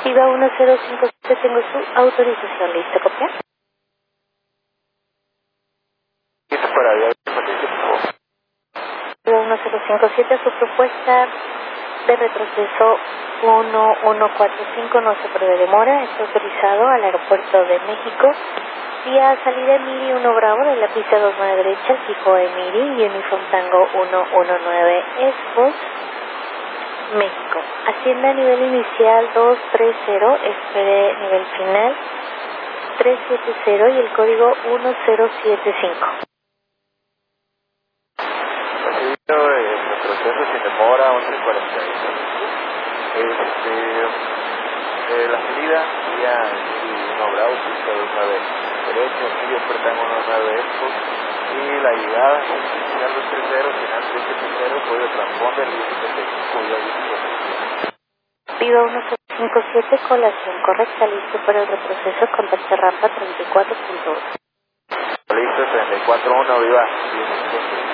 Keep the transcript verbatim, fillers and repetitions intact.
Viva uno cero cinco siete, tengo su autorización. ¿Listo, copiar? Listo para Viva Patricio. Viva uno cero cinco siete, su propuesta de retroceso uno uno cuatro cinco no se prevé demora, está autorizado al aeropuerto de México. Vía salida Emiri uno Bravo de la pista dos nueve derecha, fijo Emiri y Uniform Tango uno uno nueve Expos, México. Ascienda a nivel inicial dos tres cero, espere nivel final tres siete cero y el código uno cero siete cinco. Recibido el proceso sin demora once cuarenta y cinco. Este, eh, la salida vía uno Bravo, pista dos nueve derecha, medio Pertango uno nueve Expos y la llegada inicial dos tres cero, final tres siete cero, código transponder diez setenta y cinco, vía diecisiete. Viva uno cero cinco siete, colación correcta, listo para el retroceso, contacto rampa treinta y cuatro punto uno. Listo, treinta y cuatro uno, viva.